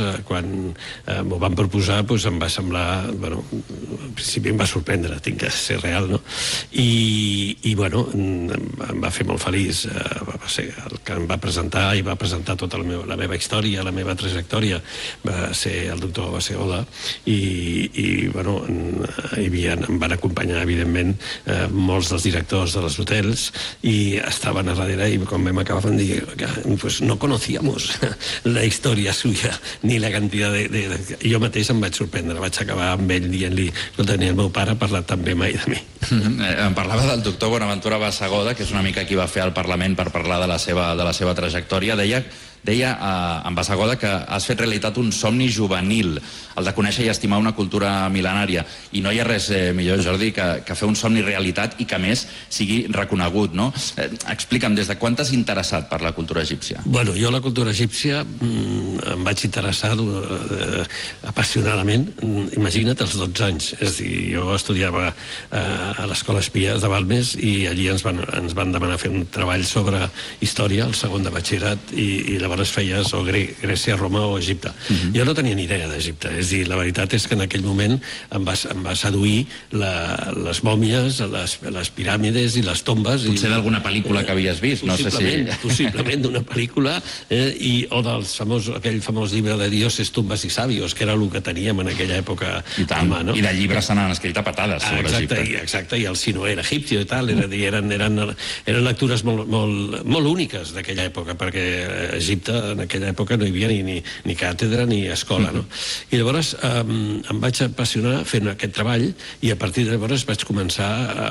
quan m'ho van proposar, em va semblar, bueno, al principi em va sorprendre, tinc que ser real, no? I bueno, em va fer molt feliç, va ser el que em va presentar i va presentar tota la meva història, la meva trajectòria, va ser el doctor Bassegoda, i bueno, em van acompanyar, evidentment, molts dels directors dels hotels, i estaven a darrere, i quan vam acabar van dir, pues no conocíamos la història suya, ni la quantitat de... Jo mateix em vaig sorprendre, vaig acabar amb ell dient-li, escolta, ni el meu pare ha parlat tan bé mai de mi. Em parlava del doctor Bonaventura Bassegoda, que és una mica qui va fer al Parlament per parlar de la seva trajectòria. Deia en Bassegoda que has fet realitat un somni juvenil, el de conèixer i estimar una cultura mil·lenària, i no hi ha res millor, Jordi, que fer un somni realitat i que a més sigui reconegut, no? Explica'm, des de quan t'has interessat per la cultura egípcia? Bueno, jo la cultura egípcia em vaig interessar apassionadament, imagina't, als 12 anys. És a dir, jo estudiava a l'Escola Espies de Balmes, i allí ens van demanar fer un treball sobre història, el segon de batxillerat, i llavors feies o Grècia, Roma o Egipte. Jo no tenia ni idea d'Egipte, és a dir, la veritat és que en aquell moment em va seduir les mòmies, les piràmides i les tombes. Potser d'alguna pel·lícula que havies vist, no sé si... Possiblement d'una pel·lícula, o aquell famós llibre de Dioses, Tumbes i Sabios, que era el que teníem en aquella època. I tant, i de llibres se n'han escrit a patades sobre Egipte. Exacte, i el Sinoé egipcio i tal, eren lectures molt úniques d'aquella època, perquè Egipte en aquella època no hi havia ni càtedra ni escola, no? I llavors em vaig apassionar fent aquest treball, i a partir de llavors vaig començar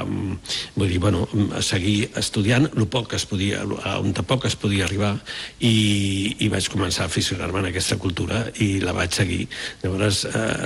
a seguir estudiant on poc es podia arribar, i vaig començar a aficionar-me en aquesta cultura i la vaig seguir. Llavors,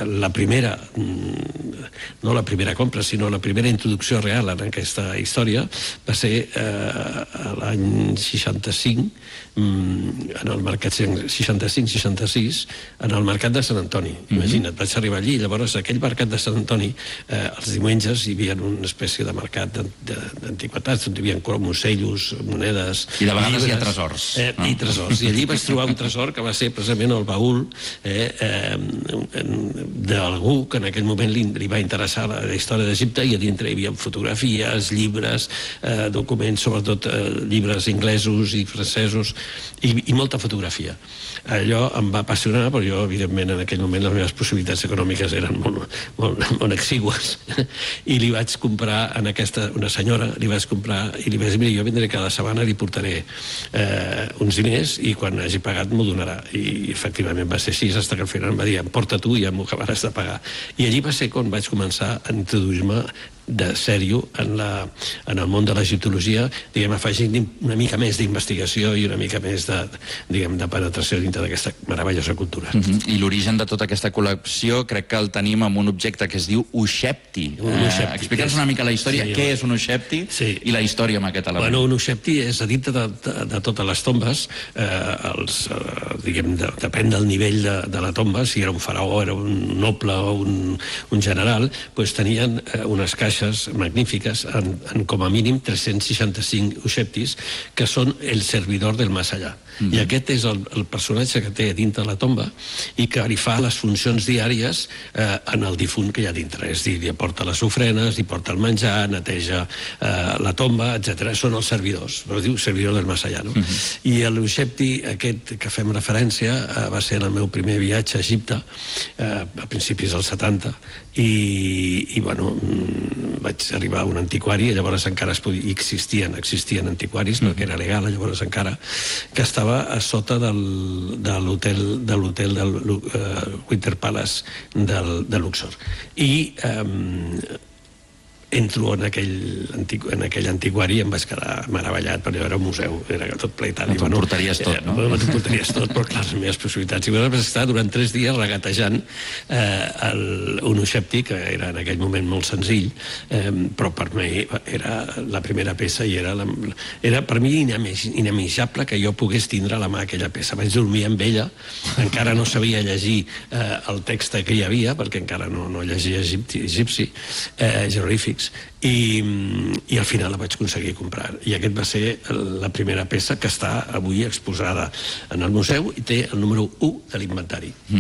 no la primera compra, sinó la primera introducció real en aquesta història va ser l'any 65, en el mercat 65-66, en el mercat de Sant Antoni. Imagina't, vaig arribar allí, i llavors aquell mercat de Sant Antoni, els diumenges hi havia una espècie de mercat d'antiquitats, on hi havia cromosellos, monedes... I de vegades hi ha tresors. I tresors. I allí vaig trobar un tresor que va ser precisament el baúl d'algú que en aquell moment li va interessar la història d'Egipte, i a dintre hi havia fotografies, llibres, documents, sobretot llibres inglesos i francesos, i molta fotografia. Allò em va apassionar, però jo, evidentment, en aquell moment les meves possibilitats econòmiques eren molt exigües, i li vaig comprar a una senyora, i li vaig dir, mira, jo vindré cada setmana, li portaré uns diners, i quan hagi pagat m'ho donarà. I efectivament va ser així, fins que al final em va dir, emporta tu i ja m'ho acabaràs de pagar. I allí va ser quan vaig començar a introduir-me de sèrio en el món de l'egiptologia, diguem, afegint una mica més d'investigació i una mica més de penetració dintre d'aquesta meravellosa cultura. I l'origen de tota aquesta col·lecció crec que el tenim amb un objecte que es diu Ushepti. Explica'ns una mica la història, què és un Ushepti i la història amb aquest element. Bueno, un Ushepti és a dintre de totes les tombes, diguem, depèn del nivell de la tomba, si era un faraó, era un noble o un general, doncs tenien unes caixes magnífiques en com a mínim 365 Usheptis, que són el servidor del més allà. I aquest és el personatge que té dintre la tomba i que li fa les funcions diàries en el difunt que hi ha dintre. És a dir, li porta les ofrenes, li porta el menjar, neteja la tomba, etc. Són els servidors, però diu servidor del més allà, no? I l'Ushepti aquest que fem referència va ser el meu primer viatge a Egipte a principis dels 70, i bueno, vaig arribar a un antiquari, i llavors encara existien antiquaris, perquè era legal llavors encara, que estava a sota de l'hotel del Winter Palace de Luxor. I entro en aquell antiquari i em vaig quedar meravellat, perquè era un museu, era tot ple i tal. T'ho portaries tot, no? T'ho portaries tot, però clar, les meves possibilitats. I vaig estar durant 3 dies regatejant un Ushepti, que era en aquell moment molt senzill, però per mi era la primera peça i era per mi inimaginable que jo pogués tindre a la mà aquella peça. Vaig dormir amb ella, encara no sabia llegir el text que hi havia, perquè encara no llegia egipci, jeroglífics, i al final la vaig aconseguir comprar. I aquest va ser la primera peça que està avui exposada en el museu i té el número 1 de l'inventari.